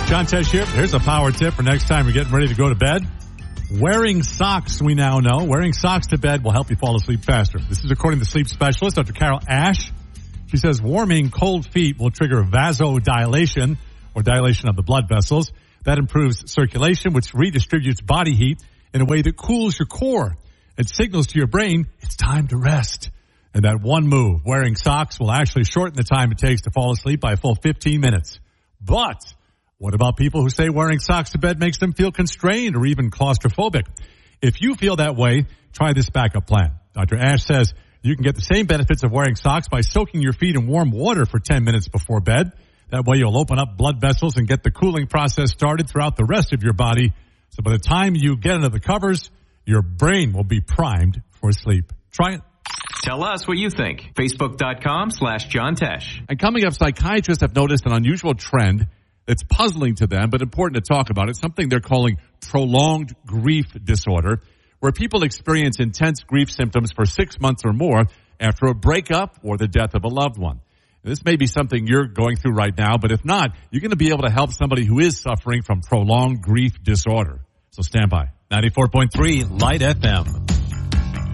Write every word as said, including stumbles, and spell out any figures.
John Tesh here. Here's a power tip for next time you're getting ready to go to bed. Wearing socks, we now know. Wearing socks to bed will help you fall asleep faster. This is according to sleep specialist, Doctor Carol Ash. She says warming cold feet will trigger vasodilation, or dilation of the blood vessels. That improves circulation, which redistributes body heat in a way that cools your core. It signals to your brain it's time to rest. And that one move, wearing socks, will actually shorten the time it takes to fall asleep by a full fifteen minutes. But what about people who say wearing socks to bed makes them feel constrained or even claustrophobic? If you feel that way, try this backup plan. Doctor Ash says you can get the same benefits of wearing socks by soaking your feet in warm water for ten minutes before bed. That way you'll open up blood vessels and get the cooling process started throughout the rest of your body. So by the time you get into the covers, your brain will be primed for sleep. Try it. Tell us what you think. Facebook.com slash John Tesh. And coming up, psychiatrists have noticed an unusual trend that's puzzling to them, but important to talk about. It's something they're calling prolonged grief disorder, where people experience intense grief symptoms for six months or more after a breakup or the death of a loved one. This may be something you're going through right now, but if not, you're going to be able to help somebody who is suffering from prolonged grief disorder. So stand by. ninety-four point three Light F M.